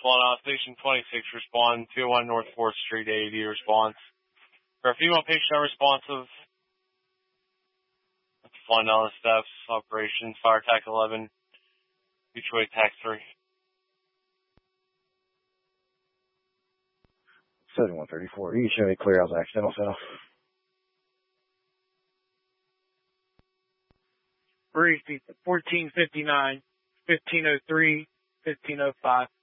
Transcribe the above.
1 on Station 26, respond 201 North 4th Street, AED response. For a female patient unresponsive, flying down the steps, operations, fire tac 11, mutual aid tac 3. 7134, you show me clear out accidental cell. Brief 1459, 1503, 1505.